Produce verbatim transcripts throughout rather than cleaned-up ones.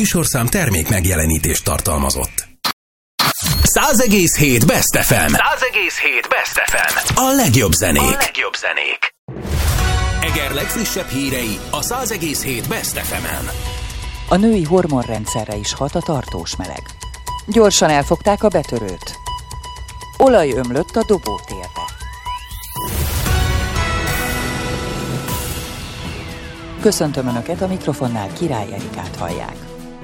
műsorszám termék megjelenítést tartalmazott. száz egész hét Best ef em. száz egész hét Best ef em. A legjobb zenék. A legjobb zenék. Eger legfrissebb hírei a száz egész hét Best ef emen. A női hormonrendszerre is hat a tartós meleg. Gyorsan elfogták a betörőt. Olaj ömlött a dobótérbe. Köszöntöm Önöket, a mikrofonnál Király Erikát hallják.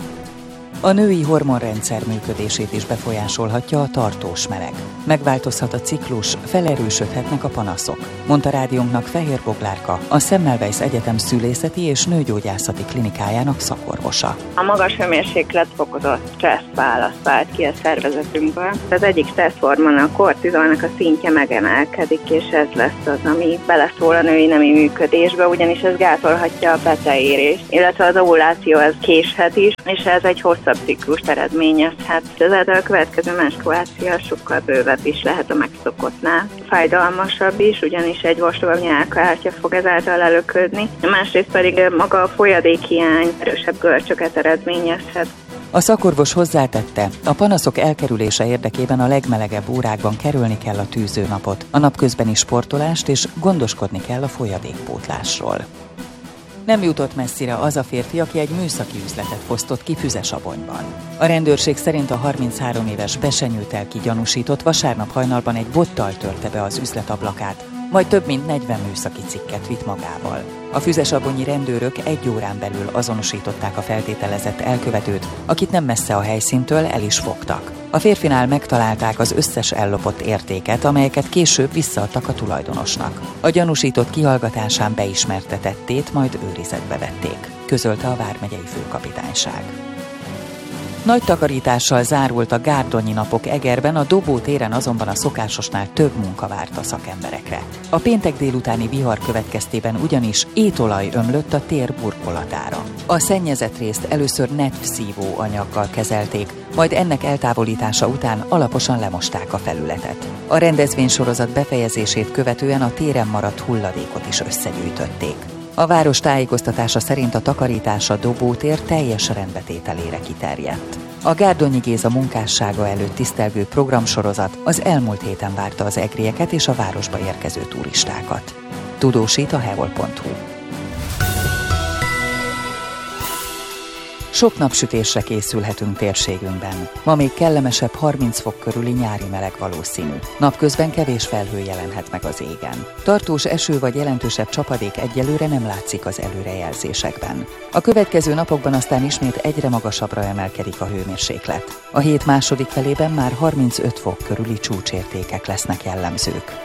A női hormonrendszer működését is befolyásolhatja a tartós meleg. Megváltozhat a ciklus, felerősödhetnek a panaszok, mondta rádiónknak Fehér Boglárka, a Semmelweis Egyetem szülészeti és nőgyógyászati klinikájának szakorvosa. A magas hőmérséklet fokozott stressz választ vált ki a szervezetünkből. Az egyik stresszhormon, a kortizolnak a szintje megemelkedik, és ez lesz az, ami beleszól a női nemi működésbe, ugyanis ez gátolhatja a beteérést, illetve az ovuláció ez késhet is, és ez egy hosszabb ciklust eredményezhet. Ezáltal a következő menstruáció sokkal bővebb is lehet a megszokottnál. Fájdalmasabb is, ugyanis egy vastagobb nyálkahártya fog ezáltal előködni, másrészt pedig maga a folyadékhiány erősebb görcsöket eredményezhet. A szakorvos hozzátette, a panaszok elkerülése érdekében a legmelegebb órákban kerülni kell a tűzőnapot, a napközbeni sportolást és gondoskodni kell a folyadékpótlásról. Nem jutott messzire az a férfi, aki egy műszaki üzletet fosztott ki Füzesabonyban. A rendőrség szerint a harminchárom éves besenyőtelki gyanúsított vasárnap hajnalban egy bottal törte be az üzlet ablakát, majd több mint negyven műszaki cikket vitt magával. A füzesabonyi rendőrök egy órán belül azonosították a feltételezett elkövetőt, akit nem messze a helyszíntől el is fogtak. A férfinál megtalálták az összes ellopott értéket, amelyeket később visszaadtak a tulajdonosnak. A gyanúsított kihallgatásán beismerte tettét, majd őrizetbe vették, közölte a vármegyei főkapitányság. Nagy takarítással zárult a gárdonyi napok Egerben, a Dobó téren azonban a szokásosnál több munka várt a szakemberekre. A péntek délutáni vihar következtében ugyanis étolaj ömlött a tér burkolatára. A szennyezett részt először nedvszívó anyaggal kezelték, majd ennek eltávolítása után alaposan lemosták a felületet. A rendezvénysorozat befejezését követően a téren maradt hulladékot is összegyűjtötték. A város tájékoztatása szerint a takarítás a Dobótér teljes rendbetételére kiterjedt. A Gárdonyi Géza munkássága előtt tisztelgő programsorozat az elmúlt héten várta az egrieket és a városba érkező turistákat. Tudósít a hevol pont hu. Sok napsütésre készülhetünk térségünkben. Ma még kellemesebb harminc fok körüli nyári meleg valószínű. Napközben kevés felhő jelenhet meg az égen. Tartós eső vagy jelentősebb csapadék egyelőre nem látszik az előrejelzésekben. A következő napokban aztán ismét egyre magasabbra emelkedik a hőmérséklet. A hét második felében már harmincöt fok körüli csúcsértékek lesznek jellemzők.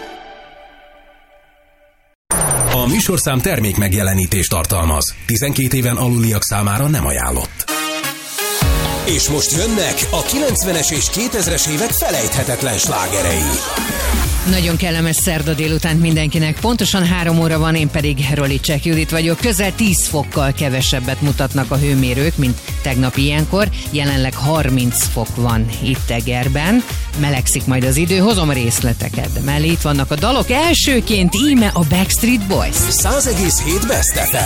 A műsorszám termék megjelenítést tartalmaz. tizenkét éven aluliak számára nem ajánlott. És most jönnek a kilencvenes és kétezres évek felejthetetlen slágerei. Nagyon kellemes szerda délután mindenkinek. Pontosan három óra van, én pedig Rolicsek Judit vagyok. Közel tíz fokkal kevesebbet mutatnak a hőmérők, mint tegnap ilyenkor. Jelenleg harminc fok van itt Egerben. Melegszik majd az idő, hozom a részleteket. De mellé itt vannak a dalok. Elsőként íme a Backstreet Boys. száz egész hét Best ef em.